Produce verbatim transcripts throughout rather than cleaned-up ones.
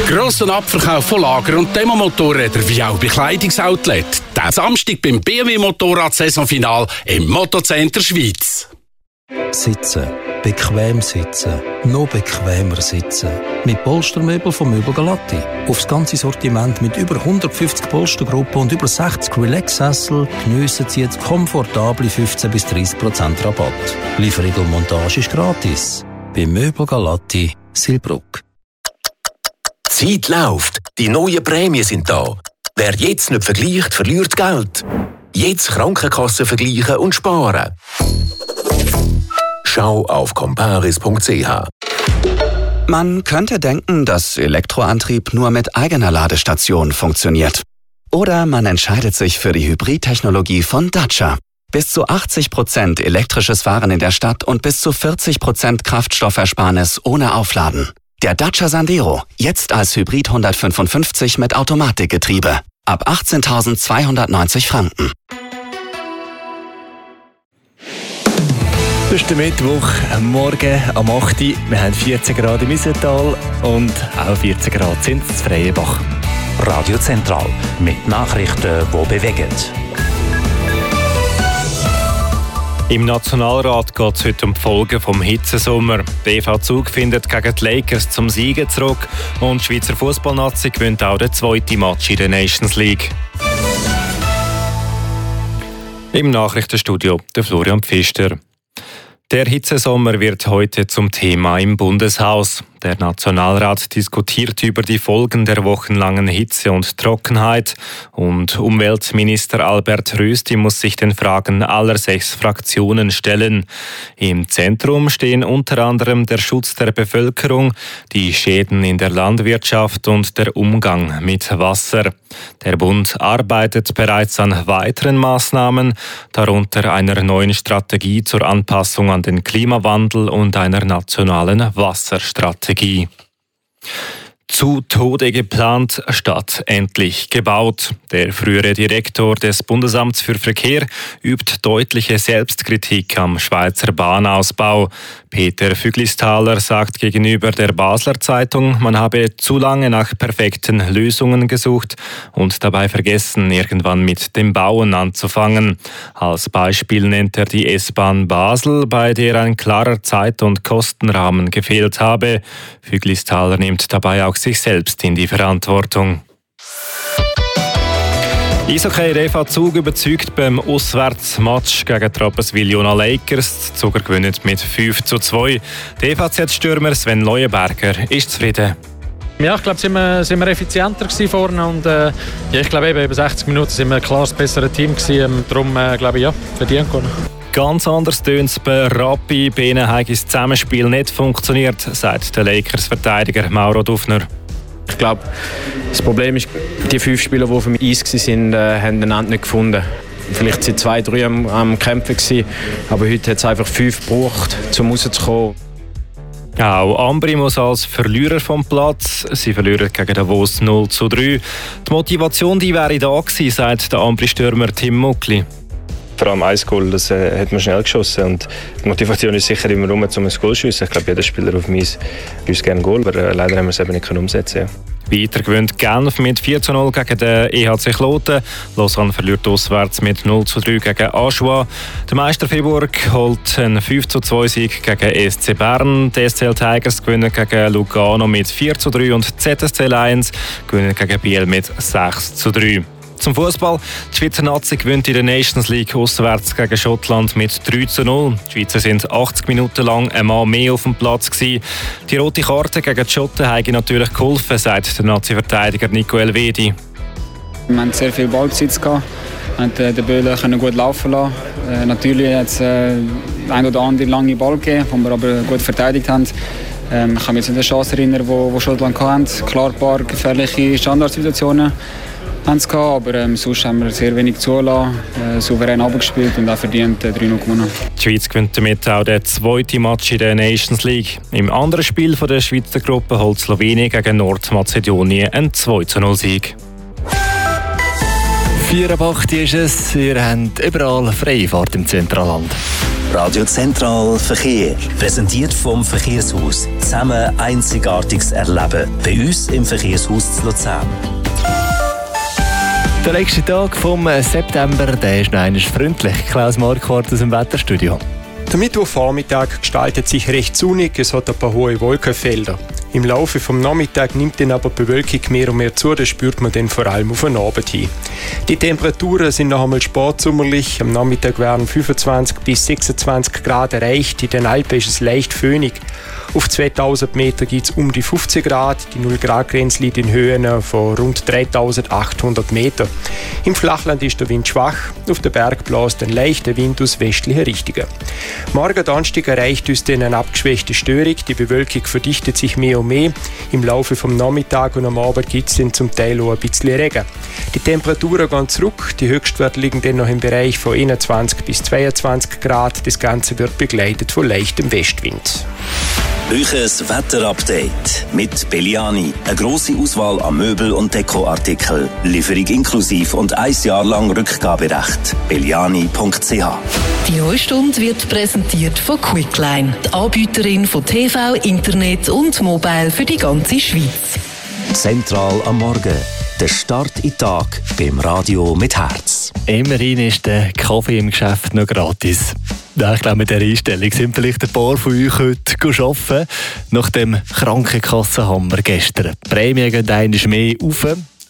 Grosser Abverkauf von Lager- und Demomotorrädern wie auch Bekleidungsoutlet. Diesen Samstag beim B M W-Motorrad-Saisonfinal im Motocenter Schweiz. Sitzen. Bequem sitzen. Noch bequemer sitzen. Mit Polstermöbel von Möbel Galatti. Aufs ganze Sortiment mit über hundertfünfzig Polstergruppen und über sechzig Relax-Sessel geniessen Sie jetzt komfortable fünfzehn bis dreißig Prozent Rabatt. Lieferung und Montage ist gratis. Bei Möbel Galatti, Silbruck. Die Zeit läuft. Die neuen Prämien sind da. Wer jetzt nicht vergleicht, verliert Geld. Jetzt Krankenkassen vergleichen und sparen. Schau auf comparis punkt c h. Man könnte denken, dass Elektroantrieb nur mit eigener Ladestation funktioniert. Oder man entscheidet sich für die Hybridtechnologie von Dacia. Bis zu achtzig Prozent elektrisches Fahren in der Stadt und bis zu vierzig Prozent Kraftstoffersparnis ohne Aufladen. Der Dacia Sandero, jetzt als Hybrid hundertfünfundfünfzig mit Automatikgetriebe. Ab achtzehntausendzweihundertneunzig Franken. Das ist der Mittwoch, morgen am acht Uhr. Wir haben vierzehn Grad im Isental und auch vierzehn Grad sind es in Freienbach. Radio Zentral mit Nachrichten, die bewegen. Im Nationalrat geht es heute um die Folgen des Hitzesommer. Der E V Zug findet gegen die Lakers zum Siegen zurück und die Schweizer Fußballnazi gewinnt auch den zweiten Match in der Nations League. Im Nachrichtenstudio der Florian Pfister. Der Hitzesommer wird heute zum Thema im Bundeshaus. Der Nationalrat diskutiert über die Folgen der wochenlangen Hitze und Trockenheit. Und Umweltminister Albert Rösti muss sich den Fragen aller sechs Fraktionen stellen. Im Zentrum stehen unter anderem der Schutz der Bevölkerung, die Schäden in der Landwirtschaft und der Umgang mit Wasser. Der Bund arbeitet bereits an weiteren Maßnahmen, darunter einer neuen Strategie zur Anpassung an den Klimawandel und einer nationalen Wasserstrategie. Zu Tode geplant, statt endlich gebaut. Der frühere Direktor des Bundesamts für Verkehr übt deutliche Selbstkritik am Schweizer Bahnausbau. Peter Füglisthaler sagt gegenüber der Basler Zeitung, man habe zu lange nach perfekten Lösungen gesucht und dabei vergessen, irgendwann mit dem Bauen anzufangen. Als Beispiel nennt er die S-Bahn Basel, bei der ein klarer Zeit- und Kostenrahmen gefehlt habe. Füglisthaler nimmt dabei auch sich selbst in die Verantwortung. Eishockey der E V Zug überzeugt beim Auswärtsmatch gegen die Rapperswil-Jona Lakers. Die Zuger gewinnen mit fünf zu zwei. Der E V Z-Stürmer Sven Leuenberger ist zufrieden. Ja, ich glaube, sind wir, sind wir effizienter gewesen vorne und äh, ja, ich glaube, eben über sechzig Minuten sind wir ein klares besseres Team gewesen. Darum äh, glaube ich, ja, verdient gewonnen. Ganz anders tönt es bei Rappi. Bei ihnen hat das Zusammenspiel nicht funktioniert, sagt der Lakers-Verteidiger Mauro Dufner. Ich glaube, das Problem ist, die fünf Spieler, die auf dem Eis waren, äh, haben den Ende nicht gefunden. Vielleicht waren zwei, drei am, am Kämpfen gewesen, aber heute hat es einfach fünf gebraucht, um rauszukommen. Auch Ambri muss als Verlierer vom Platz. Sie verlieren gegen Davos null zu drei. Die Motivation die wäre da gewesen, sagt der Ambri-Stürmer Tim Muckli. Vor allem ein Goal, das äh, hat man schnell geschossen. Und die Motivation ist sicher immer rum, um ein Goal zu schiessen. Ich glaube, jeder Spieler auf mich schießt gerne ein Goal, aber äh, leider haben wir es eben nicht umsetzen können. Weiter gewinnt Genf mit vier zu null gegen den E H C Kloten. Lausanne verliert auswärts mit null zu drei gegen Aschua. Der Meister Fribourg holt einen fünf zu zwei Sieg gegen E S C Bern. Die S C L Tigers gewinnen gegen Lugano mit vier zu drei und Z S C Lions gewinnen gegen Biel mit sechs zu drei. Zum Fußball. Die Schweizer Nazi gewinnt in der Nations League auswärts gegen Schottland mit drei zu null. Die Schweizer sind achtzig Minuten lang einmal mehr auf dem Platz gewesen. Die rote Karte gegen die Schotten haben natürlich geholfen, sagt der Nazi-Verteidiger Nico Elvedi. Wir hatten sehr viel Ballbesitz gehabt. Wir konnten den Böhlen gut laufen lassen. Äh, natürlich hat es äh, ein oder andere lange Ball gegeben, den wir aber gut verteidigt haben. Ähm, ich kann mich jetzt an eine Chance erinnern, wo, wo Schottland hatte. Klar, ein paar gefährliche Standardsituationen. Aber ähm, sonst haben wir sehr wenig zulassen, äh, souverän abgespielt und auch verdient äh, drei null gewonnen. Die Schweiz gewinnt damit auch den zweiten Match in der Nations League. Im anderen Spiel von der Schweizer Gruppe holt Slowenien gegen Nordmazedonien einen zwei zu null Sieg. vier ab acht ist es. Ihr habt überall freie Fahrt im Zentralland. Radio Zentral Verkehr. Präsentiert vom Verkehrshaus. Zusammen Einzigartiges erleben. Bei uns im Verkehrshaus zu Luzern. Der letzte Tag vom September, der ist noch einmal freundlich. Klaus Marquardt aus dem Wetterstudio. Der Mittwochvormittag gestaltet sich recht sonnig, es hat ein paar hohe Wolkenfelder. Im Laufe des Nachmittags nimmt dann aber die Bewölkung mehr und mehr zu, das spürt man dann vor allem auf den Abend hin. Die Temperaturen sind noch einmal spätsommerlich, am Nachmittag werden fünfundzwanzig bis sechsundzwanzig Grad erreicht, in den Alpen ist es leicht föhnig. Auf zweitausend Meter gibt es um die fünfzehn Grad, die null Grad Grenze liegt in Höhen von rund dreitausendachthundert Meter. Im Flachland ist der Wind schwach, auf den Berg bläst ein leichter Wind aus westlicher Richtung. Morgen Donnerstag erreicht uns dann eine abgeschwächte Störung, die Bewölkung verdichtet sich mehr und mehr. Im Laufe des Nachmittags und am Abend gibt es dann zum Teil auch ein bisschen Regen. Die Temperaturen gehen zurück, die Höchstwerte liegen dann noch im Bereich von einundzwanzig bis zweiundzwanzig Grad. Das Ganze wird begleitet von leichtem Westwind. Euches Wetterupdate mit Belliani. Eine grosse Auswahl an Möbel- und Dekoartikeln. Lieferung inklusiv und ein Jahr lang Rückgaberecht. belliani punkt c h. Die neue Stunde wird präsentiert von Quickline, die Anbieterin von T V, Internet und Mobile für die ganze Schweiz. Zentral am Morgen. Der Start in den Tag beim Radio mit Herz. Immerhin ist der Kaffee im Geschäft noch gratis. Ja, ich glaube, mit dieser Einstellung sind vielleicht ein paar von euch heute arbeiten. Nach dem Krankenkassenhammer gestern. Die Prämien gehen einmal mehr rauf.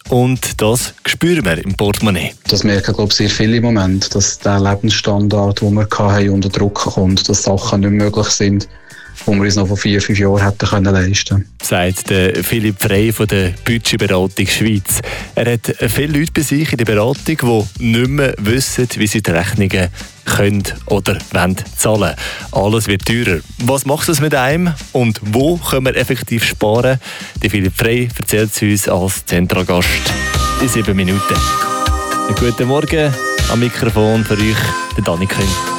Und das spüren wir im Portemonnaie. Das merken, glaube ich, sehr viele im Moment, dass der Lebensstandard, den wir hatten, unter Druck kommt, dass Sachen nicht möglich sind, die wir uns noch vor vier, fünf Jahren hätten können leisten können. Sagt der Philipp Frey von der Budgetberatung Schweiz. Er hat viele Leute bei sich in der Beratung, die nicht mehr wissen, wie sie die Rechnungen können oder wollen zahlen. Alles wird teurer. Was macht das mit einem und wo können wir effektiv sparen? Der Philipp Frey erzählt es uns als Zentralgast in sieben Minuten. Einen guten Morgen am Mikrofon für euch, der Dani König.